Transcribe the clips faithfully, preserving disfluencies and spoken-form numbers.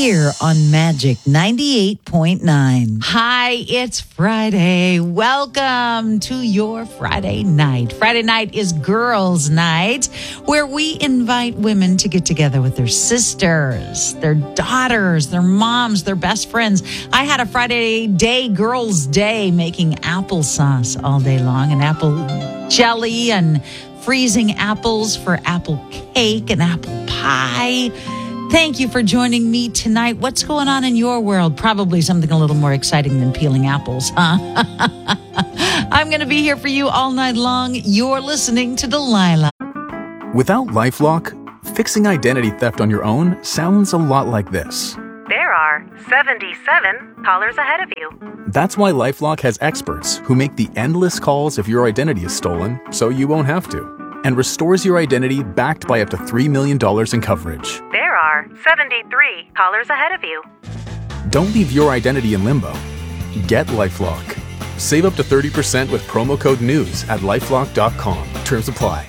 here on Magic ninety-eight point nine. Hi, it's Friday. Welcome to your Friday night. Friday night is girls' night, where we invite women to get together with their sisters, their daughters, their moms, their best friends. I had a Friday day, girls' day, making applesauce all day long, and apple jelly and freezing apples for apple cake and apple pie. Thank you for joining me tonight. What's going on in your world? Probably something a little more exciting than peeling apples, huh? I'm going to be here for you all night long. You're listening to Delilah. Without LifeLock, fixing identity theft on your own sounds a lot like this. There are seventy-seven callers ahead of you. That's why LifeLock has experts who make the endless calls if your identity is stolen, so you won't have to, and restores your identity backed by up to three million dollars in coverage. There are seventy-three callers ahead of you. Don't leave your identity in limbo. Get LifeLock. Save up to thirty percent with promo code NEWS at lifelock dot com. Terms apply.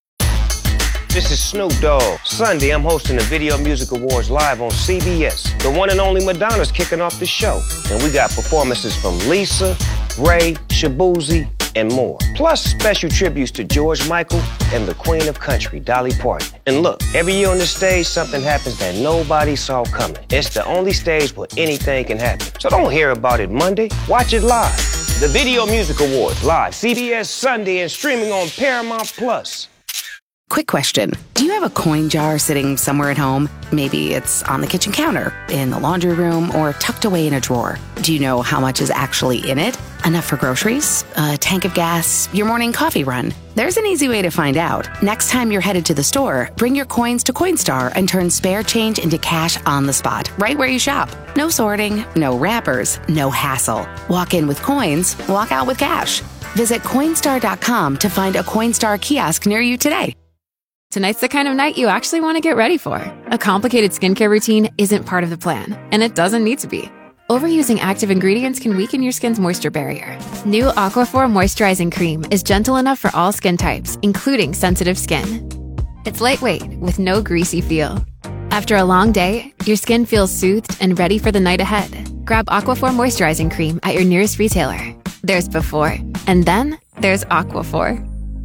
This is Snoop Dogg. Sunday, I'm hosting the Video Music Awards live on C B S. The one and only Madonna's kicking off the show. And we got performances from Lisa, Ray, Shabuzi, and more. Plus special tributes to George Michael and the Queen of Country, Dolly Parton. And look, every year on the stage, something happens that nobody saw coming. It's the only stage where anything can happen. So don't hear about it Monday. Watch it live. The Video Music Awards live, C B S Sunday, and streaming on Paramount Plus. Quick question. Do you have a coin jar sitting somewhere at home? Maybe it's on the kitchen counter, in the laundry room, or tucked away in a drawer. Do you know how much is actually in it? Enough for groceries? A tank of gas? Your morning coffee run? There's an easy way to find out. Next time you're headed to the store, bring your coins to Coinstar and turn spare change into cash on the spot, right where you shop. No sorting, no wrappers, no hassle. Walk in with coins, walk out with cash. Visit Coinstar dot com to find a Coinstar kiosk near you today. Tonight's the kind of night you actually want to get ready for. A complicated skincare routine isn't part of the plan, and it doesn't need to be. Overusing active ingredients can weaken your skin's moisture barrier. New Aquaphor Moisturizing Cream is gentle enough for all skin types, including sensitive skin. It's lightweight, with no greasy feel. After a long day, your skin feels soothed and ready for the night ahead. Grab Aquaphor Moisturizing Cream at your nearest retailer. There's before, and then there's Aquaphor.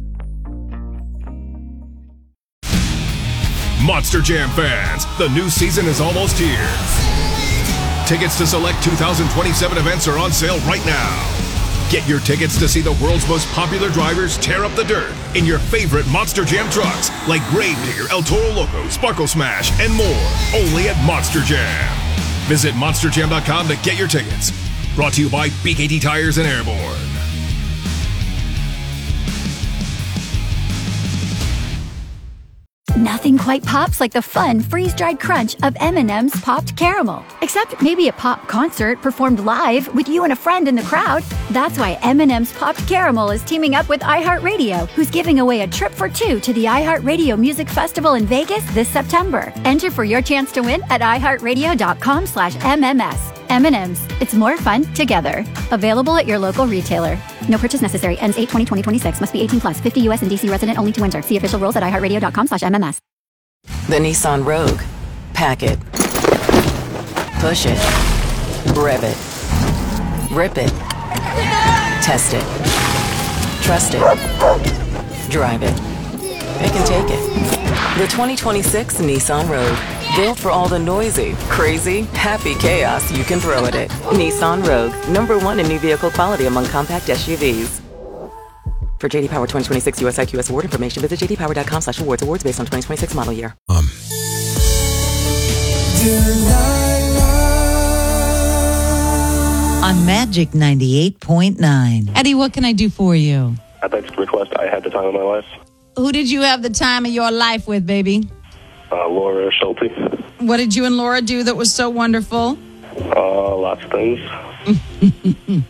Monster Jam fans, the new season is almost here. Tickets to select two thousand twenty-seven events are on sale right now. Get your tickets to see the world's most popular drivers tear up the dirt in your favorite Monster Jam trucks like Gravedigger, El Toro Loco, Sparkle Smash, and more. Only at Monster Jam. Visit monster jam dot com to get your tickets. Brought to you by B K T Tires and Airborne. Nothing quite pops like the fun freeze-dried crunch of M and M's Popped Caramel. Except maybe a pop concert performed live with you and a friend in the crowd. That's why M and M's Popped Caramel is teaming up with iHeartRadio, who's giving away a trip for two to the iHeartRadio Music Festival in Vegas this September. Enter for your chance to win at iHeartRadio dot com slash M M S. M and M's. It's more fun together. Available at your local retailer. No purchase necessary. Ends eight twenty twenty twenty-six. Must be eighteen plus. fifty U S and D C resident only to enter. See official rules at iHeartRadio dot com slash M M S. The Nissan Rogue. Pack it. Push it. Rev it. Rip it. Test it. Trust it. Drive it. It can take it. The twenty twenty-six Nissan Rogue. Built for all the noisy, crazy, happy chaos you can throw at it. Nissan Rogue. Number one in new vehicle quality among compact S U Vs. For J D Power twenty twenty-six U S I Q S award information, visit j d power dot com slash awards. Awards based on twenty twenty-six model year. Um. On Magic ninety-eight point nine. Eddie, what can I do for you? I'd like to request I Had the Time of My Life. Who did you have the time of your life with, baby? Uh, Laura Schulte. What did you and Laura do that was so wonderful? Uh, lots of things.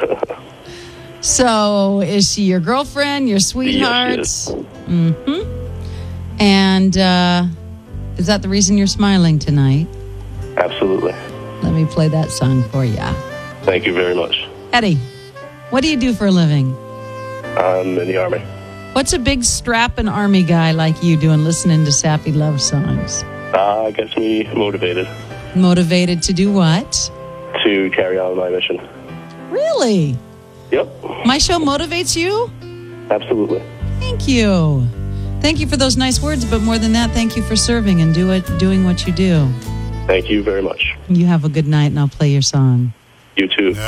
So, is she your girlfriend, your sweetheart? Yes, she is. Mm-hmm. And uh, is that the reason you're smiling tonight? Absolutely. Let me play that song for you. Thank you very much. Eddie, what do you do for a living? I'm in the Army. What's a big strapping Army guy like you doing listening to sappy love songs? Uh, gets me motivated. Motivated to do what? To carry on my mission. Really? Yep. My show motivates you? Absolutely. Thank you. Thank you for those nice words, but more than that, thank you for serving and do it, doing what you do. Thank you very much. You have a good night, and I'll play your song. You too.